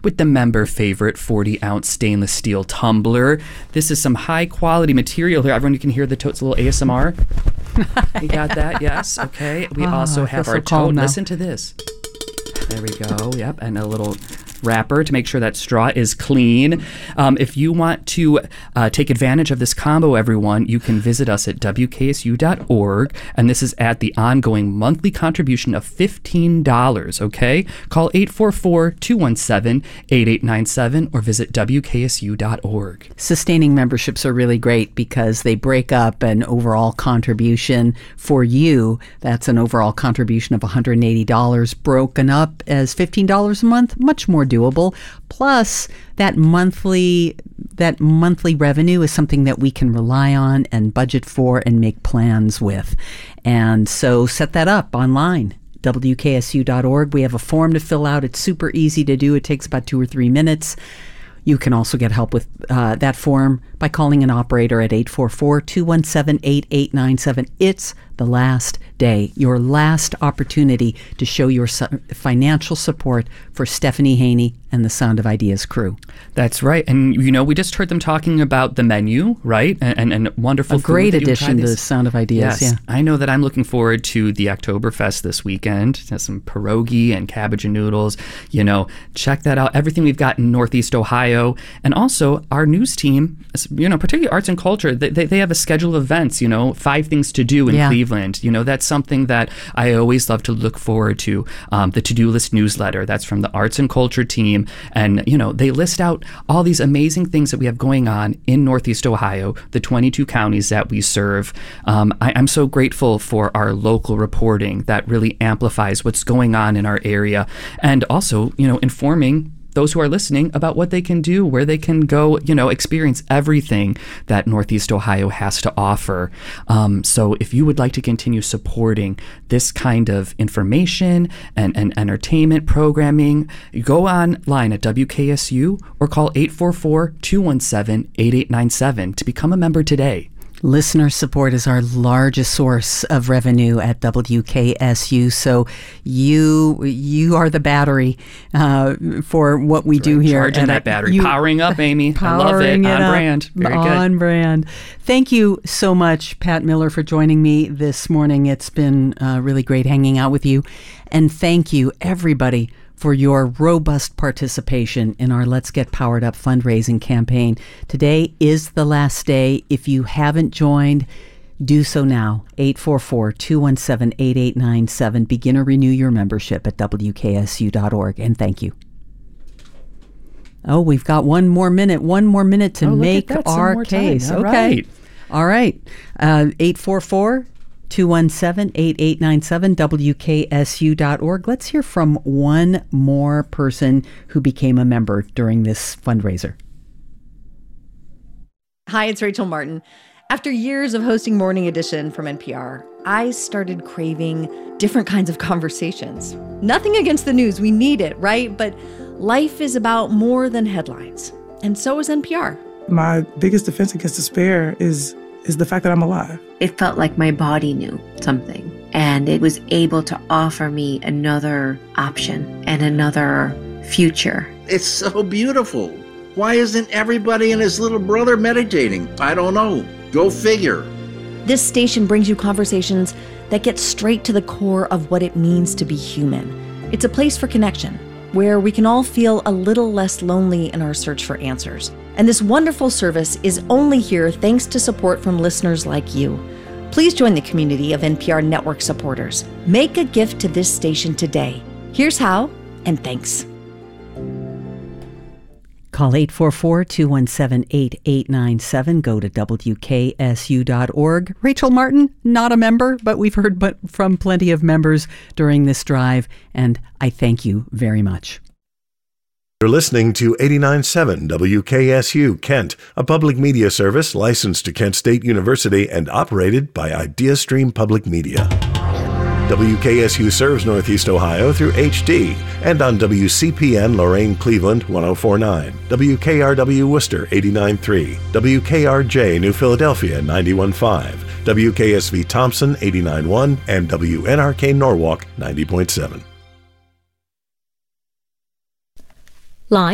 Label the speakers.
Speaker 1: with the member favorite 40-ounce stainless steel tumbler. This is some high-quality material here. Everyone, you can hear the totes, a little ASMR. You got that? Yes. Okay. We also have our tote. Listen to this. There we go. Yep. And a little wrapper to make sure that straw is clean. If you want to take advantage of this combo, everyone, you can visit us at WKSU.org, and this is at the ongoing monthly contribution of $15, okay? Call 844-217-8897 or visit WKSU.org.
Speaker 2: Sustaining memberships are really great because they break up an overall contribution for you. That's an overall contribution of $180 broken up as $15 a month, much more doable. Plus, that monthly revenue is something that we can rely on and budget for and make plans with. And so set that up online. WKSU.org. We have a form to fill out. It's super easy to do. It takes about 2 or 3 minutes. You can also get help with that form by calling an operator at 844-217-8897. It's the last day, your last opportunity to show your financial support for Stephanie Haney and the Sound of Ideas crew.
Speaker 1: That's right. And, you know, we just heard them talking about the menu, right? And wonderful food.
Speaker 2: A great addition to the Sound of Ideas,
Speaker 1: yes.
Speaker 2: Yeah.
Speaker 1: I know that I'm looking forward to the Oktoberfest this weekend. Some pierogi and cabbage and noodles. You know, check that out. Everything we've got in Northeast Ohio. And also our news team, you know, particularly arts and culture, they have a schedule of events, you know, 5 things to do in Cleveland. You know, that's something that I always love to look forward to. The To-Do List newsletter, that's from the arts and culture team. And, you know, they list out all these amazing things that we have going on in Northeast Ohio, the 22 counties that we serve. I'm so grateful for our local reporting that really amplifies what's going on in our area. And also, you know, informing those who are listening about what they can do, where they can go, you know, experience everything that Northeast Ohio has to offer. So if you would like to continue supporting this kind of information and entertainment programming, go online at WKSU or call 844-217-8897 to become a member today.
Speaker 2: Listener support is our largest source of revenue at WKSU. So you are the battery for what we do here.
Speaker 1: Charging that battery. Powering up, Amy. I love it. On brand. Very good.
Speaker 2: On brand. Thank you so much, Pat Miller, for joining me this morning. It's been really great hanging out with you. And thank you, everybody, for your robust participation in our Let's Get Powered Up fundraising campaign. Today is the last day. If you haven't joined, do so now. 844-217-8897. Begin or renew your membership at WKSU.org. And thank you. Oh, we've got one more minute to make our case.
Speaker 1: Okay.
Speaker 2: All right. 844-217-8897, WKSU.org. Let's hear from one more person who became a member during this fundraiser.
Speaker 3: Hi, it's Rachel Martin. After years of hosting Morning Edition from NPR, I started craving different kinds of conversations. Nothing against the news, we need it, right? But life is about more than headlines, and so is NPR.
Speaker 4: My biggest defense against despair is the fact that I'm alive.
Speaker 5: It felt like my body knew something, and it was able to offer me another option and another future.
Speaker 6: It's so beautiful. Why isn't everybody and his little brother meditating? I don't know. Go figure.
Speaker 3: This station brings you conversations that get straight to the core of what it means to be human. It's a place for connection, where we can all feel a little less lonely in our search for answers. And this wonderful service is only here thanks to support from listeners like you. Please join the community of NPR network supporters. Make a gift to this station today. Here's how, and thanks.
Speaker 2: Call 844-217-8897. Go to WKSU.org. Rachel Martin, not a member, but we've heard from plenty of members during this drive, and I thank you very much.
Speaker 7: You're listening to 89.7 WKSU Kent, a public media service licensed to Kent State University and operated by IdeaStream Public Media. WKSU serves Northeast Ohio through HD and on WCPN Lorain Cleveland 104.9, WKRW Worcester 89.3, WKRJ New Philadelphia 91.5, WKSV Thompson 89.1, and WNRK Norwalk 90.7.